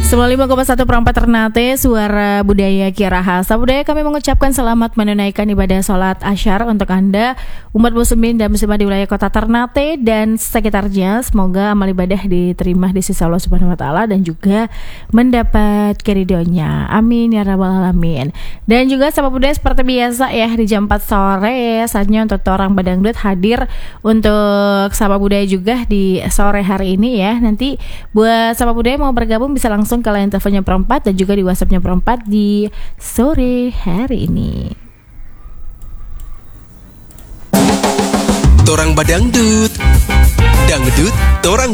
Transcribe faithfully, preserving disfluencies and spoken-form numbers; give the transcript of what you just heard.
sembilan puluh lima koma satu Perempat Ternate, Suara Budaya Kiara Hasa Budaya. Kami mengucapkan selamat menunaikan ibadah sholat asyar untuk Anda umat muslimin dan muslimah di wilayah kota Ternate dan sekitarnya. Semoga amal ibadah diterima di sisi Allah Subhanahu Wa Taala dan juga mendapat keridhoannya. Amin ya rabbal alamin. Dan juga sahabat budaya seperti biasa ya, di jam empat sore saatnya untuk orang Badangdut hadir untuk sahabat budaya juga di sore hari ini ya. Nanti buat sahabat budaya mau bergabung bisa langsung ke line teleponnya Perempat dan juga di WhatsAppnya Perempat di sore hari ini. Torang Badangdut, dangdut, torang